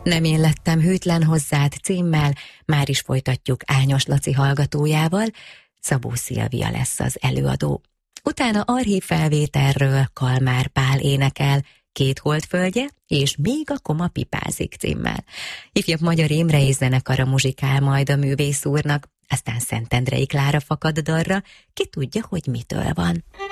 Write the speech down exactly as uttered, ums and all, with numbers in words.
Nem én lettem hűtlen hozzád címmel, már is folytatjuk Ányos Laci hallgatójával, Szabó Szilvia lesz az előadó. Utána archív felvételről Kalmár Pál énekel, Két holdföldje, és Még a koma pipázik címmel. Ifjabb Magyar Imre és zenekara muzsikál majd a művész úrnak, aztán Szentendrei Klára fakad dalra, ki tudja, hogy mitől van.